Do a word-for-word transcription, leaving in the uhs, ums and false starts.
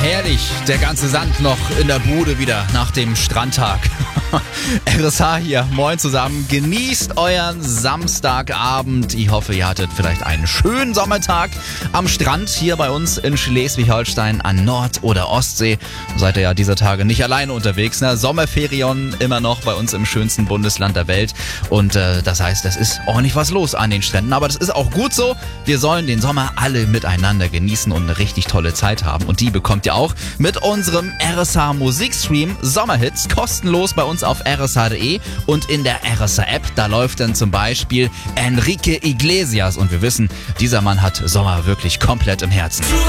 herrlich, der ganze Sand noch in der Bude wieder nach dem Strandtag. R S H hier, moin zusammen, genießt euren Samstagabend. Ich hoffe, ihr hattet vielleicht einen schönen Sommertag am Strand hier bei uns in Schleswig-Holstein an Nord- oder Ostsee. Seid ihr ja dieser Tage nicht alleine unterwegs, ne? Sommerferien immer noch bei uns im schönsten Bundesland der Welt und äh, das heißt, es ist ordentlich was los an den Stränden, aber das ist auch gut so. Wir sollen den Sommer alle miteinander genießen und eine richtig tolle Zeit haben und die bekommt ihr auch mit unserem R S H Musikstream Sommerhits kostenlos bei uns auf r s h punkt d e und in der R S H App, da läuft dann zum Beispiel Enrique Iglesias und wir wissen, dieser Mann hat Sommer wirklich komplett im Herzen.